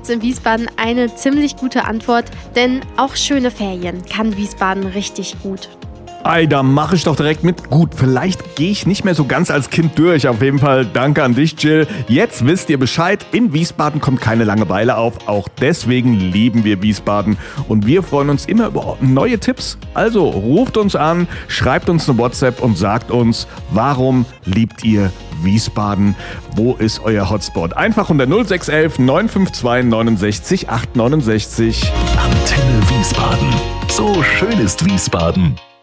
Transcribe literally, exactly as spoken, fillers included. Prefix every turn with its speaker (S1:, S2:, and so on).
S1: gibt's in Wiesbaden eine ziemlich gute Antwort, denn auch schöne Ferien kann Wiesbaden richtig gut.
S2: Ei, da mache ich doch direkt mit. Gut, vielleicht gehe ich nicht mehr so ganz als Kind durch. Auf jeden Fall danke an dich, Jill. Jetzt wisst ihr Bescheid. In Wiesbaden kommt keine Langeweile auf. Auch deswegen lieben wir Wiesbaden. Und wir freuen uns immer über neue Tipps. Also ruft uns an, schreibt uns eine WhatsApp und sagt uns, warum liebt ihr Wiesbaden? Wo ist euer Hotspot? Einfach unter null sechs eins eins neun fünf zwei neun sechs acht neun sechs.
S3: Antenne Wiesbaden. So schön ist Wiesbaden.